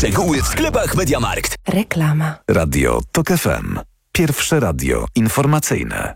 Szczegóły w sklepach MediaMarkt. Reklama. Radio TOK FM. Pierwsze radio informacyjne.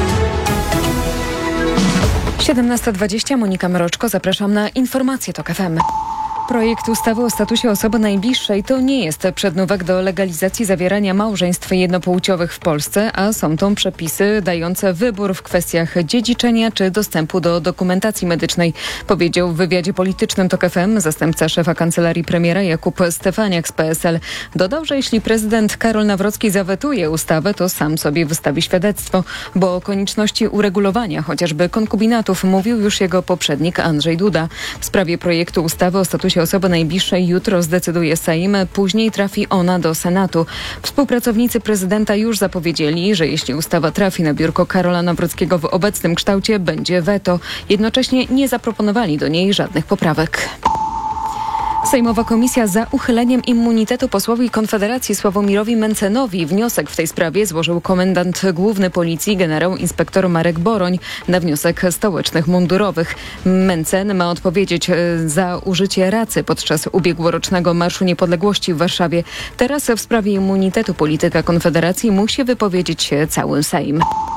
17:20, Monika Mroczko, zapraszam na informacje TOK FM. Projekt ustawy o statusie osoby najbliższej to nie jest przednówek do legalizacji zawierania małżeństw jednopłciowych w Polsce, a są to przepisy dające wybór w kwestiach dziedziczenia czy dostępu do dokumentacji medycznej, powiedział w wywiadzie politycznym TOK FM zastępca szefa kancelarii premiera Jakub Stefaniak z PSL. Dodał, że jeśli prezydent Karol Nawrocki zawetuje ustawę, to sam sobie wystawi świadectwo, bo o konieczności uregulowania chociażby konkubinatów mówił już jego poprzednik Andrzej Duda. W sprawie projektu ustawy o statusie osoby najbliższej jutro zdecyduje Sejm, później trafi ona do Senatu. Współpracownicy prezydenta już zapowiedzieli, że jeśli ustawa trafi na biurko Karola Nawrockiego w obecnym kształcie, będzie weto. Jednocześnie nie zaproponowali do niej żadnych poprawek. Sejmowa komisja za uchyleniem immunitetu posłowi Konfederacji Sławomirowi Mencenowi. Wniosek w tej sprawie złożył komendant główny policji generał inspektor Marek Boroń na wniosek stołecznych mundurowych. Mencen ma odpowiedzieć za użycie racy podczas ubiegłorocznego Marszu Niepodległości w Warszawie. Teraz w sprawie immunitetu polityka Konfederacji musi wypowiedzieć się cały Sejm.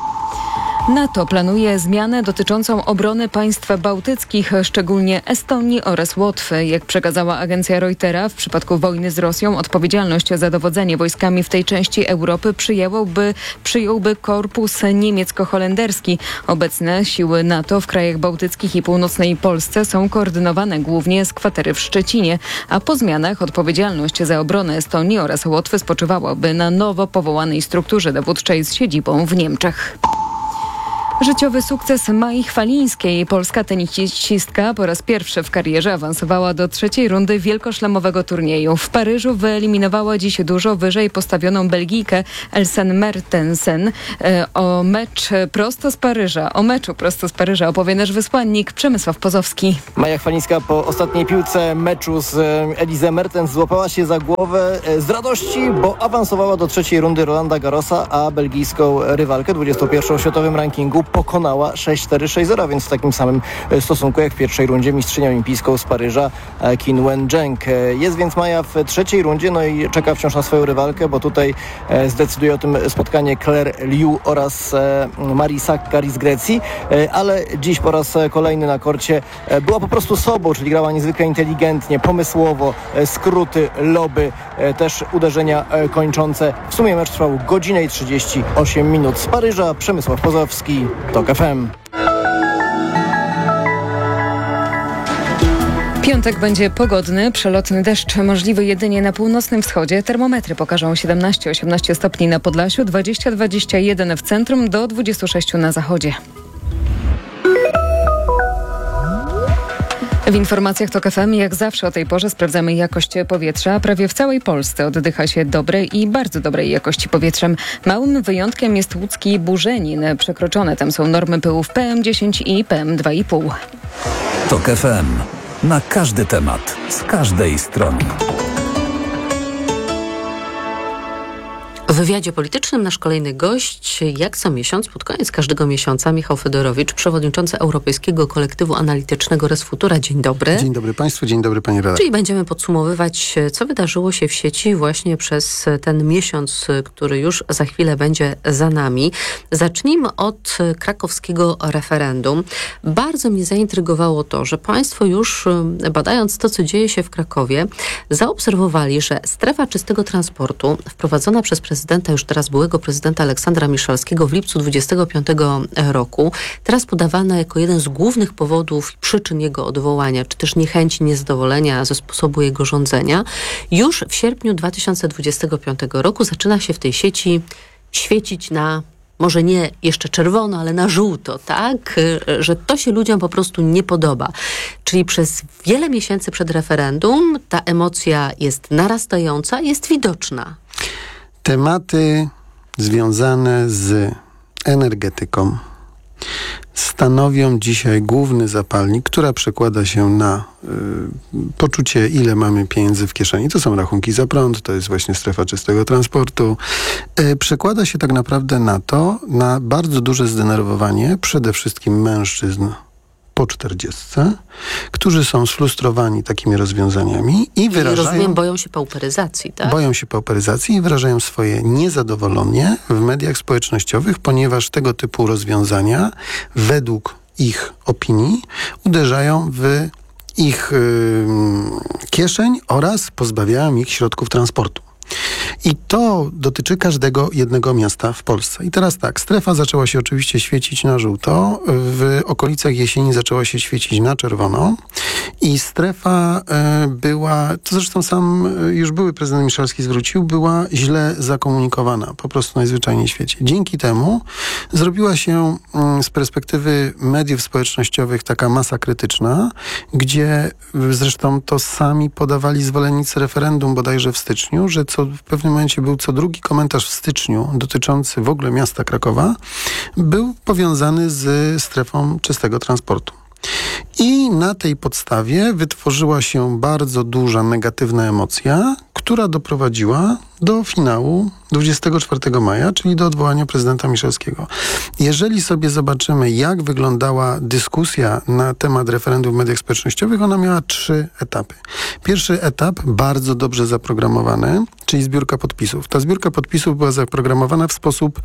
NATO planuje zmianę dotyczącą obrony państw bałtyckich, szczególnie Estonii oraz Łotwy. Jak przekazała agencja Reutera, w przypadku wojny z Rosją odpowiedzialność za dowodzenie wojskami w tej części Europy przyjąłby korpus niemiecko-holenderski. Obecne siły NATO w krajach bałtyckich i północnej Polsce są koordynowane głównie z kwatery w Szczecinie, a po zmianach odpowiedzialność za obronę Estonii oraz Łotwy spoczywałaby na nowo powołanej strukturze dowódczej z siedzibą w Niemczech. Życiowy sukces Mai Chwalińskiej. Polska tenisistka po raz pierwszy w karierze awansowała do trzeciej rundy wielkoszlemowego turnieju. W Paryżu wyeliminowała dziś dużo wyżej postawioną Belgijkę Elsen Mertensen. O meczu prosto z Paryża opowie nasz wysłannik Przemysław Pozowski. Maja Chwalińska po ostatniej piłce meczu z Elise Mertens złapała się za głowę z radości, bo awansowała do trzeciej rundy Rolanda Garrosa, a belgijską rywalkę 21. w światowym rankingu pokonała 6-4, 6-0, więc w takim samym stosunku jak w pierwszej rundzie mistrzynią olimpijską z Paryża Qin Wen-zheng. Jest więc Maja w trzeciej rundzie, no i czeka wciąż na swoją rywalkę, bo tutaj zdecyduje o tym spotkanie Claire Liu oraz Marii Sakkari z Grecji, ale dziś po raz kolejny na korcie była po prostu sobą, czyli grała niezwykle inteligentnie, pomysłowo, skróty, loby, też uderzenia kończące. W sumie mecz trwał godzinę i 38 minut. Z Paryża Przemysław Pozowski, TOK FM. Piątek będzie pogodny, przelotny deszcz możliwy jedynie na północnym wschodzie. Termometry pokażą 17-18 stopni na Podlasiu, 20-21 w centrum, do 26 na zachodzie. W informacjach TOK FM jak zawsze o tej porze sprawdzamy jakość powietrza. Prawie w całej Polsce oddycha się dobrej i bardzo dobrej jakości powietrzem. Małym wyjątkiem jest łódzki Burzenin. Przekroczone tam są normy pyłów PM10 i PM2,5. TOK FM. Na każdy temat, z każdej strony. W wywiadzie politycznym nasz kolejny gość, jak co miesiąc, pod koniec każdego miesiąca, Michał Fedorowicz, przewodniczący Europejskiego Kolektywu Analitycznego Resfutura. Dzień dobry. Dzień dobry Państwu, dzień dobry Pani redaktor. Czyli będziemy podsumowywać, co wydarzyło się w sieci właśnie przez ten miesiąc, który już za chwilę będzie za nami. Zacznijmy od krakowskiego referendum. Bardzo mnie zaintrygowało to, że Państwo już badając to, co dzieje się w Krakowie, zaobserwowali, że strefa czystego transportu wprowadzona przez prezydenta, już teraz byłego prezydenta Aleksandra Miszalskiego w lipcu 25 roku, teraz podawana jako jeden z głównych powodów i przyczyn jego odwołania, czy też niechęci, niezadowolenia ze sposobu jego rządzenia, już w sierpniu 2025 roku zaczyna się w tej sieci świecić na może nie jeszcze czerwono, ale na żółto, tak? Że to się ludziom po prostu nie podoba. Czyli przez wiele miesięcy przed referendum ta emocja jest narastająca, jest widoczna. Tematy związane z energetyką stanowią dzisiaj główny zapalnik, która przekłada się na poczucie, ile mamy pieniędzy w kieszeni. To są rachunki za prąd, to jest właśnie strefa czystego transportu. Przekłada się tak naprawdę na to, na bardzo duże zdenerwowanie przede wszystkim mężczyzn po 40, którzy są sfrustrowani takimi rozwiązaniami i wyrażają... Rozumiem, boją się pauperyzacji, tak? Boją się pauperyzacji i wyrażają swoje niezadowolenie w mediach społecznościowych, ponieważ tego typu rozwiązania według ich opinii uderzają w ich kieszeń oraz pozbawiają ich środków transportu. I to dotyczy każdego jednego miasta w Polsce. I teraz tak, strefa zaczęła się oczywiście świecić na żółto, w okolicach jesieni zaczęła się świecić na czerwono i strefa była, to zresztą sam już były prezydent Miszalski zwrócił, była źle zakomunikowana, po prostu najzwyczajniej w świecie. Dzięki temu zrobiła się z perspektywy mediów społecznościowych taka masa krytyczna, gdzie zresztą to sami podawali zwolennicy referendum bodajże w styczniu, że w pewnym momencie był co drugi komentarz w styczniu dotyczący w ogóle miasta Krakowa, był powiązany z strefą czystego transportu. I na tej podstawie wytworzyła się bardzo duża negatywna emocja, która doprowadziła do finału 24 maja, czyli do odwołania prezydenta Miszalskiego. Jeżeli sobie zobaczymy, jak wyglądała dyskusja na temat referendum w mediach społecznościowych, ona miała 3 etapy. Pierwszy etap, bardzo dobrze zaprogramowany, czyli zbiórka podpisów. Ta zbiórka podpisów była zaprogramowana w sposób...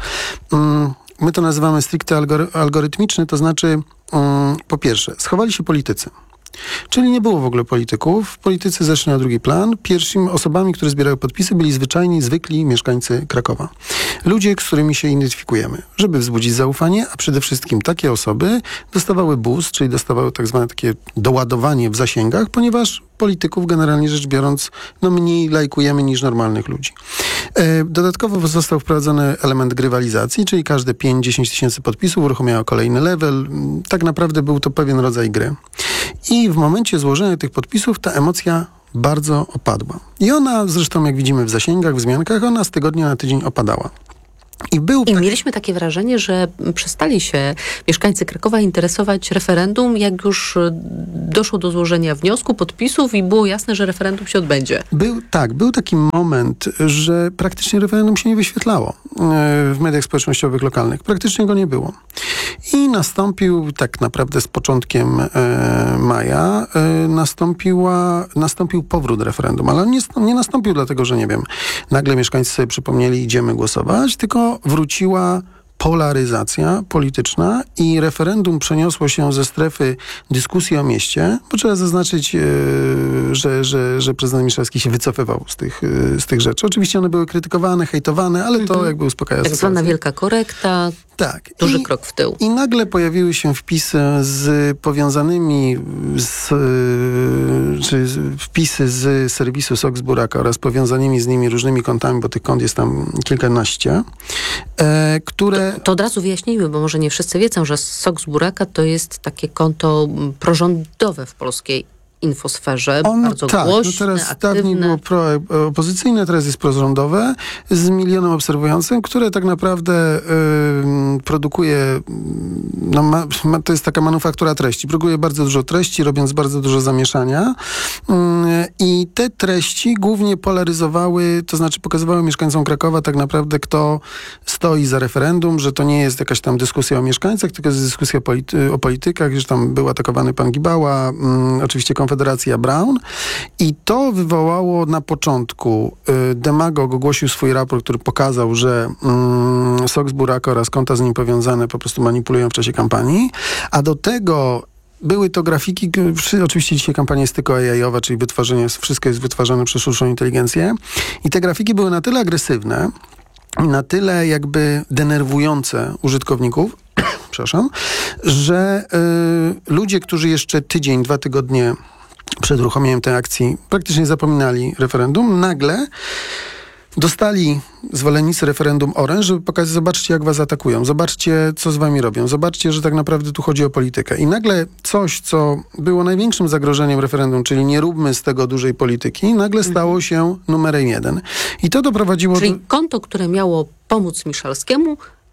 my to nazywamy stricte algorytmiczny, to znaczy po pierwsze, schowali się politycy. Czyli nie było w ogóle polityków. Politycy zeszli na drugi plan. Pierwszymi osobami, które zbierały podpisy, byli zwykli mieszkańcy Krakowa. Ludzie, z którymi się identyfikujemy, żeby wzbudzić zaufanie, a przede wszystkim takie osoby dostawały boost, czyli dostawały tak zwane takie doładowanie w zasięgach, ponieważ polityków generalnie rzecz biorąc mniej lajkujemy niż normalnych ludzi. Dodatkowo został wprowadzony element grywalizacji, czyli każde 5-10 tysięcy podpisów uruchamiało kolejny level. Tak naprawdę był to pewien rodzaj gry. I w momencie złożenia tych podpisów ta emocja bardzo opadła. I ona zresztą, jak widzimy w zasięgach, w wzmiankach, ona z tygodnia na tydzień opadała. I mieliśmy takie wrażenie, że przestali się mieszkańcy Krakowa interesować referendum, jak już doszło do złożenia wniosku, podpisów i było jasne, że referendum się odbędzie. Był taki moment, że praktycznie referendum się nie wyświetlało w mediach społecznościowych lokalnych. Praktycznie go nie było. I nastąpił tak naprawdę z początkiem maja nastąpił powrót referendum, ale nie nastąpił dlatego, że nie wiem, nagle mieszkańcy sobie przypomnieli, idziemy głosować, tylko wróciła polaryzacja polityczna i referendum przeniosło się ze strefy dyskusji o mieście, bo trzeba zaznaczyć, że prezydent Miszalski się wycofywał z tych rzeczy. Oczywiście one były krytykowane, hejtowane, ale to jakby uspokaja sytuację. Tak zwana wielka korekta. Tak. Duży krok w tył. I nagle pojawiły się wpisy wpisy z serwisu Sox Buraka oraz powiązanymi z nimi różnymi kontami, bo tych kont jest tam kilkanaście, które... To od razu wyjaśnijmy, bo może nie wszyscy wiedzą, że Sox Buraka to jest takie konto prorządowe w polskiej infosferze, bardzo głośne, teraz aktywne. Dawniej było opozycyjne, teraz jest prorządowe, z 1 milionem obserwujących, które tak naprawdę produkuje, to jest taka manufaktura treści, produkuje bardzo dużo treści, robiąc bardzo dużo zamieszania i te treści głównie polaryzowały, to znaczy pokazywały mieszkańcom Krakowa tak naprawdę, kto stoi za referendum, że to nie jest jakaś tam dyskusja o mieszkańcach, tylko jest dyskusja o politykach, że tam był atakowany pan Gibała, oczywiście Konfederacja Braun i to wywołało na początku, Demagog ogłosił swój raport, który pokazał, że Sox Buraka oraz konta z nim powiązane po prostu manipulują w czasie kampanii, a do tego były to grafiki, oczywiście dzisiaj kampania jest tylko AI-owa, czyli wszystko jest wytwarzane przez sztuczną inteligencję i te grafiki były na tyle agresywne, na tyle jakby denerwujące użytkowników, przepraszam, że ludzie, którzy jeszcze tydzień, 2 tygodnie przed uruchomieniem tej akcji praktycznie zapominali referendum, nagle dostali zwolennicy referendum oręż, żeby pokazać, zobaczcie, jak was atakują, zobaczcie, co z wami robią, zobaczcie, że tak naprawdę tu chodzi o politykę. I nagle coś, co było największym zagrożeniem referendum, czyli nie róbmy z tego dużej polityki, nagle stało się numerem 1. I to doprowadziło Czyli konto, które miało pomóc Miszalskiemu,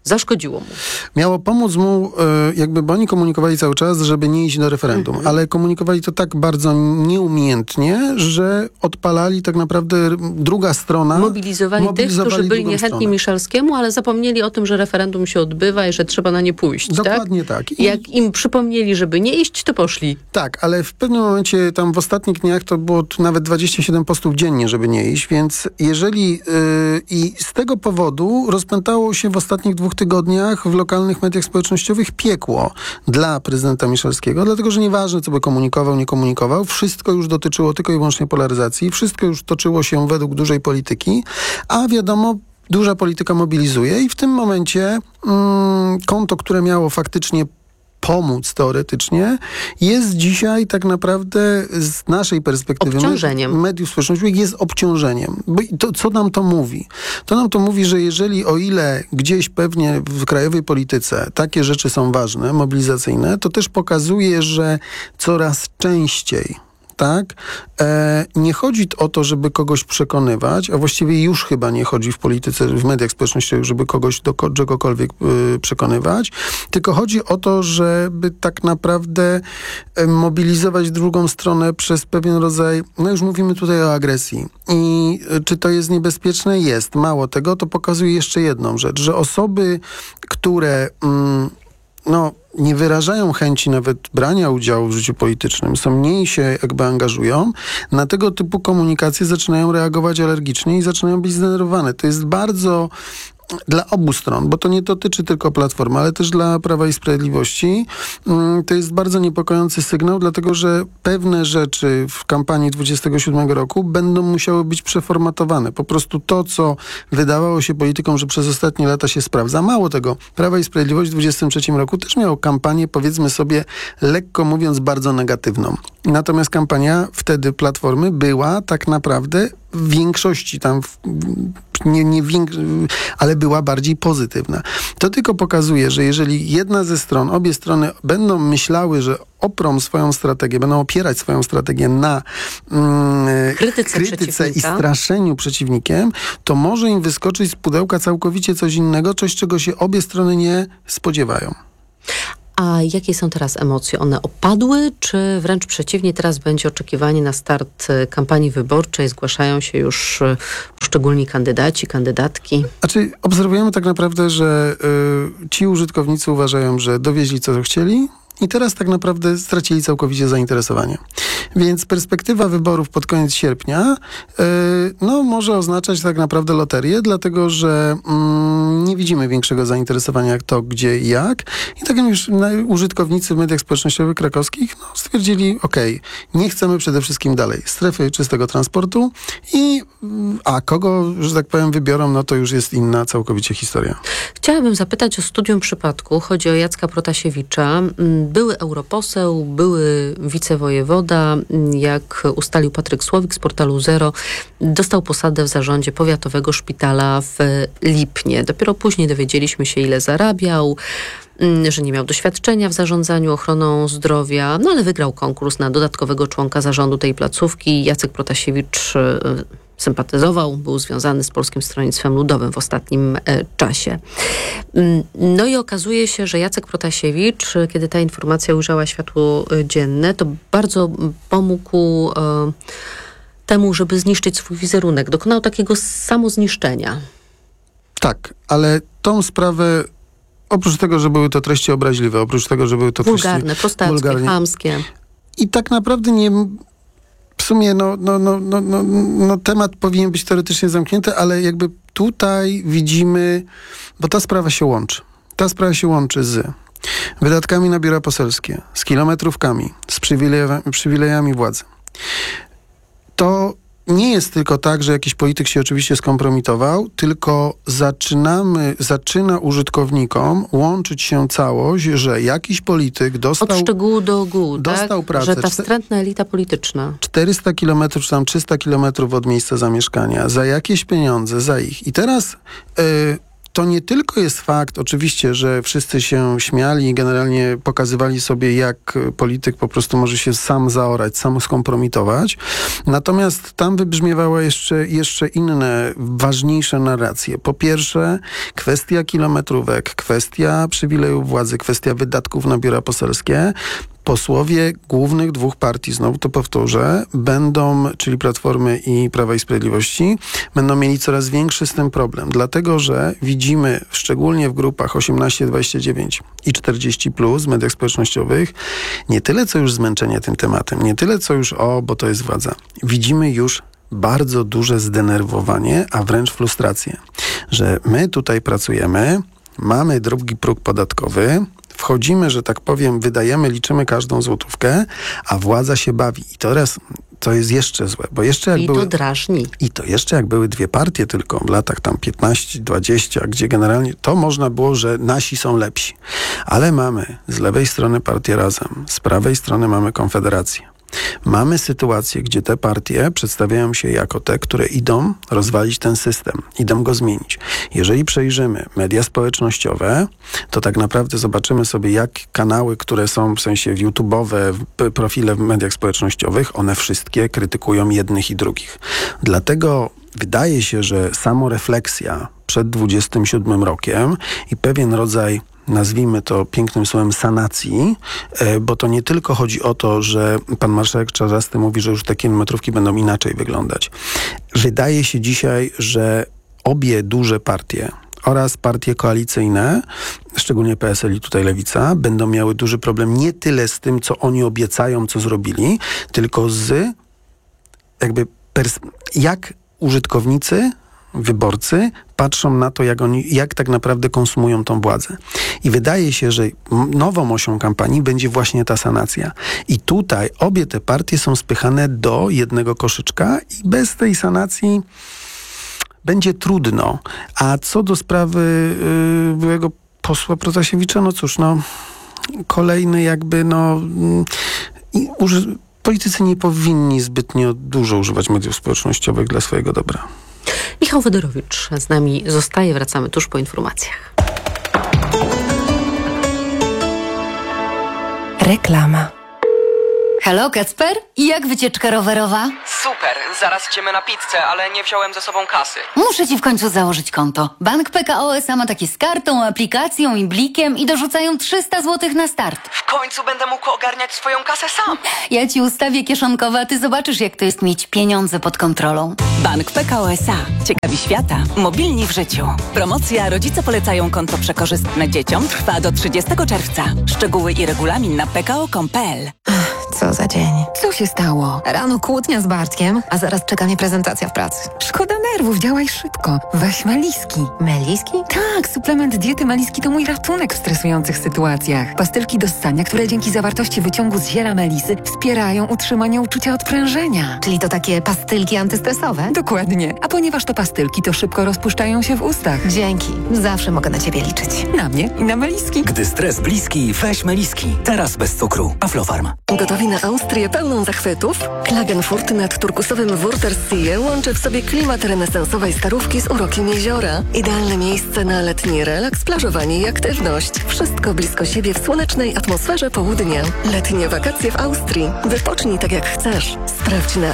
zaszkodziło mu? Miało pomóc mu, bo oni komunikowali cały czas, żeby nie iść do referendum, ale komunikowali to tak bardzo nieumiejętnie, że odpalali tak naprawdę druga strona. Mobilizowali tych, którzy byli niechętni Miszalskiemu, ale zapomnieli o tym, że referendum się odbywa i że trzeba na nie pójść. Dokładnie tak. Jak im przypomnieli, żeby nie iść, to poszli. Tak, ale w pewnym momencie, tam w ostatnich dniach to było nawet 27 postów dziennie, żeby nie iść, więc jeżeli i z tego powodu rozpętało się w ostatnich 2 tygodniach w lokalnych mediach społecznościowych piekło dla prezydenta Miszalskiego, dlatego, że nieważne, co by komunikował, nie komunikował, wszystko już dotyczyło tylko i wyłącznie polaryzacji, wszystko już toczyło się według dużej polityki, a wiadomo, duża polityka mobilizuje i w tym momencie konto, które miało faktycznie pomóc teoretycznie, jest dzisiaj tak naprawdę z naszej perspektywy mediów społecznościowych jest obciążeniem. Bo co nam to mówi? To nam to mówi, że jeżeli o ile gdzieś pewnie w krajowej polityce takie rzeczy są ważne, mobilizacyjne, to też pokazuje, że coraz częściej nie chodzi o to, żeby kogoś przekonywać, a właściwie już chyba nie chodzi w polityce, w mediach społecznościowych, żeby kogoś do czegokolwiek przekonywać, tylko chodzi o to, żeby tak naprawdę mobilizować drugą stronę przez pewien rodzaj, już mówimy tutaj o agresji. I czy to jest niebezpieczne? Jest. Mało tego, to pokazuje jeszcze jedną rzecz, że osoby, które nie wyrażają chęci nawet brania udziału w życiu politycznym, mniej się angażują, na tego typu komunikacje zaczynają reagować alergicznie i zaczynają być zdenerwowane. To jest bardzo dla obu stron, bo to nie dotyczy tylko Platformy, ale też dla Prawa i Sprawiedliwości. To jest bardzo niepokojący sygnał, dlatego że pewne rzeczy w kampanii 27 roku będą musiały być przeformatowane. Po prostu to, co wydawało się politykom, że przez ostatnie lata się sprawdza. Mało tego, Prawa i Sprawiedliwość w 23 roku też miało kampanię, powiedzmy sobie, lekko mówiąc, bardzo negatywną. Natomiast kampania wtedy Platformy była tak naprawdę w większości tam, ale była bardziej pozytywna. To tylko pokazuje, że jeżeli jedna ze stron, obie strony będą myślały, że oprą swoją strategię, będą opierać swoją strategię na krytyce i straszeniu przeciwnikiem, to może im wyskoczyć z pudełka całkowicie coś innego, coś, czego się obie strony nie spodziewają. A jakie są teraz emocje? One opadły, czy wręcz przeciwnie, teraz będzie oczekiwanie na start kampanii wyborczej? Zgłaszają się już poszczególni kandydaci, kandydatki? Obserwujemy tak naprawdę, że ci użytkownicy uważają, że dowieźli co chcieli i teraz tak naprawdę stracili całkowicie zainteresowanie. Więc perspektywa wyborów pod koniec sierpnia może oznaczać tak naprawdę loterię, dlatego że nie widzimy większego zainteresowania jak to, gdzie i jak. I tak jak już użytkownicy w mediach społecznościowych krakowskich stwierdzili, nie chcemy przede wszystkim dalej strefy czystego transportu a kogo, że tak powiem, wybiorą, to już jest inna całkowicie historia. Chciałabym zapytać o studium przypadku. Chodzi o Jacka Protasiewicza. Były europoseł, były wicewojewoda, jak ustalił Patryk Słowik z portalu Zero, dostał posadę w zarządzie powiatowego szpitala w Lipnie. Dopiero później dowiedzieliśmy się, ile zarabiał, że nie miał doświadczenia w zarządzaniu ochroną zdrowia, ale wygrał konkurs na dodatkowego członka zarządu tej placówki. Jacek Protasiewicz sympatyzował, był związany z Polskim Stronnictwem Ludowym w ostatnim czasie. I okazuje się, że Jacek Protasiewicz, kiedy ta informacja ujrzała światło dzienne, to bardzo pomógł temu, żeby zniszczyć swój wizerunek. Dokonał takiego samozniszczenia. Tak, ale tą sprawę, oprócz tego, że były to treści obraźliwe, oprócz tego, że były to wulgarne, prostackie, chamskie. I tak naprawdę w sumie temat powinien być teoretycznie zamknięty, ale tutaj widzimy, bo ta sprawa się łączy. Ta sprawa się łączy z wydatkami na biura poselskie, z kilometrówkami, z przywilejami władzy. To nie jest tylko tak, że jakiś polityk się oczywiście skompromitował, tylko zaczyna użytkownikom łączyć się całość, że jakiś polityk dostał... Od szczegółu do ogółu, dostał pracę. Że ta wstrętna elita polityczna. 400 kilometrów, czy tam 300 kilometrów od miejsca zamieszkania, za jakieś pieniądze, za ich. I teraz to nie tylko jest fakt, oczywiście, że wszyscy się śmiali i generalnie pokazywali sobie, jak polityk po prostu może się sam zaorać, sam skompromitować. Natomiast tam wybrzmiewały jeszcze inne, ważniejsze narracje. Po pierwsze, kwestia kilometrówek, kwestia przywilejów władzy, kwestia wydatków na biura poselskie. Posłowie głównych dwóch partii, znowu to powtórzę, czyli Platformy i Prawa i Sprawiedliwości, będą mieli coraz większy z tym problem. Dlatego, że widzimy, szczególnie w grupach 18-29 i 40+, w mediach społecznościowych, nie tyle co już zmęczenie tym tematem, nie tyle co już bo to jest władza. Widzimy już bardzo duże zdenerwowanie, a wręcz frustrację, że my tutaj pracujemy, mamy drugi próg podatkowy, wchodzimy, że tak powiem, wydajemy, liczymy każdą złotówkę, a władza się bawi. I teraz to jest jeszcze złe, bo jeszcze jak to drażni. I to jeszcze jak były dwie partie tylko w latach tam 15-20, gdzie generalnie to można było, że nasi są lepsi. Ale mamy z lewej strony partię Razem, z prawej strony mamy Konfederację. Mamy sytuację, gdzie te partie przedstawiają się jako te, które idą rozwalić ten system, idą go zmienić. Jeżeli przejrzymy media społecznościowe, to tak naprawdę zobaczymy sobie, jak kanały, które są w sensie YouTube'owe, profile w mediach społecznościowych, one wszystkie krytykują jednych i drugich. Dlatego wydaje się, że samorefleksja przed 27 rokiem i pewien rodzaj, nazwijmy to pięknym słowem, sanacji, bo to nie tylko chodzi o to, że pan marszałek Czarzasty mówi, że już te kilometrówki będą inaczej wyglądać. Wydaje się dzisiaj, że obie duże partie oraz partie koalicyjne, szczególnie PSL i tutaj Lewica, będą miały duży problem nie tyle z tym, co oni obiecają, co zrobili, tylko z jak użytkownicy, wyborcy patrzą na to, jak tak naprawdę konsumują tą władzę. I wydaje się, że nową osią kampanii będzie właśnie ta sanacja. I tutaj obie te partie są spychane do jednego koszyczka i bez tej sanacji będzie trudno. A co do sprawy byłego posła Protasiewicza, no cóż, kolejny politycy nie powinni zbytnio dużo używać mediów społecznościowych dla swojego dobra. Michał Fedorowicz z nami zostaje. Wracamy tuż po informacjach. Reklama. Halo, Kacper? Jak wycieczka rowerowa? Super, zaraz idziemy na pizzę, ale nie wziąłem ze sobą kasy. Muszę ci w końcu założyć konto. Bank PKO SA ma takie z kartą, aplikacją i blikiem i dorzucają 300 zł na start. W końcu będę mógł ogarniać swoją kasę sam. Ja ci ustawię kieszonkowe, a ty zobaczysz, jak to jest mieć pieniądze pod kontrolą. Bank PKO SA. Ciekawi świata. Mobilni w życiu. Promocja Rodzice polecają konto przekorzystne dzieciom trwa do 30 czerwca. Szczegóły i regulamin na pko.com.pl. Co za dzień. Co się stało? Rano kłótnia z Bartkiem, a zaraz czeka mnie prezentacja w pracy. Szkoda nerwów, działaj szybko. Weź Meliski. Meliski? Tak, suplement diety Meliski to mój ratunek w stresujących sytuacjach. Pastylki do ssania, które dzięki zawartości wyciągu z ziela melisy wspierają utrzymanie uczucia odprężenia. Czyli to takie pastylki antystresowe? Dokładnie. A ponieważ to pastylki, to szybko rozpuszczają się w ustach. Dzięki. Zawsze mogę na ciebie liczyć. Na mnie i na Meliski. Gdy stres bliski, weź Meliski. Teraz bez cukru. Aflofarm. Gotowi na Austrię pełną zachwytów? Klagenfurt nad turkusowym Wörthersee łączy w sobie klimat renesansowej starówki z urokiem jeziora. Idealne miejsce na letni relaks, plażowanie i aktywność. Wszystko blisko siebie w słonecznej atmosferze południa. Letnie wakacje w Austrii. Wypocznij tak jak chcesz. Sprawdź na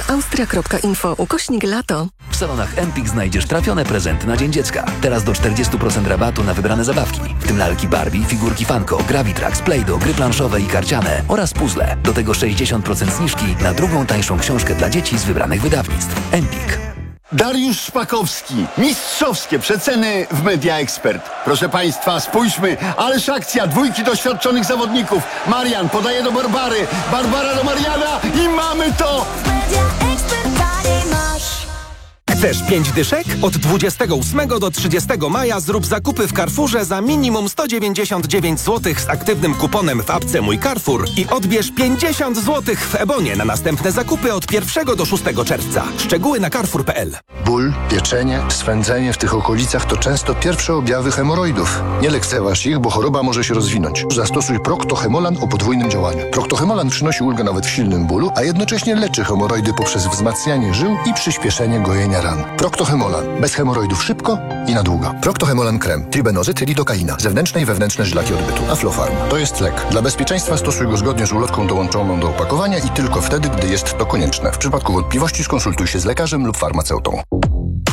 austria.info/lato. W salonach Empik znajdziesz trafione prezenty na Dzień Dziecka. Teraz do 40% rabatu na wybrane zabawki, w tym lalki Barbie, figurki Funko, Gravitrax, Play-Doh, gry planszowe i karciane oraz puzzle. Do tego 60% zniżki na drugą tańszą książkę dla dzieci z wybranych wydawnictw. Empik. Dariusz Szpakowski. Mistrzowskie przeceny w Media Expert. Proszę Państwa, spójrzmy. Ależ akcja, dwójki doświadczonych zawodników. Marian podaje do Barbary. Barbara do Mariana i mamy to! Media Expert masz. Chcesz 5 dyszek? Od 28 do 30 maja zrób zakupy w Carrefourze za minimum 199 zł z aktywnym kuponem w apce Mój Carrefour i odbierz 50 zł w Ebonie na następne zakupy od 1 do 6 czerwca. Szczegóły na carrefour.pl. Ból, pieczenie, swędzenie w tych okolicach to często pierwsze objawy hemoroidów. Nie lekceważ ich, bo choroba może się rozwinąć. Zastosuj Procto-Hemolan o podwójnym działaniu. Procto-Hemolan przynosi ulgę nawet w silnym bólu, a jednocześnie leczy hemoroidy poprzez wzmacnianie żył i przyspieszenie gojenia ran. Aflofarm. Proctohemolan. Bez hemoroidów szybko i na długo. Proctohemolan krem. Tribenozyt, lidokaina. Zewnętrzne i wewnętrzne żylaki odbytu. Aflofarm. To jest lek. Dla bezpieczeństwa stosuj go zgodnie z ulotką dołączoną do opakowania i tylko wtedy, gdy jest to konieczne. W przypadku wątpliwości skonsultuj się z lekarzem lub farmaceutą.